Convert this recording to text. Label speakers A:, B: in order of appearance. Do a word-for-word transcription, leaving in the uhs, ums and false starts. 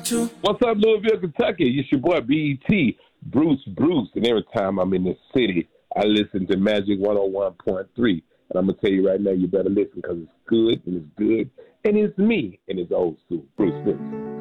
A: What's up, Louisville, Kentucky? It's your boy B E T, Bruce Bruce. And every time I'm in this city, I listen to Magic one oh one point three. And I'm going to tell you right now, you better listen because it's good and it's good. And it's me and it's old school. Bruce Bruce.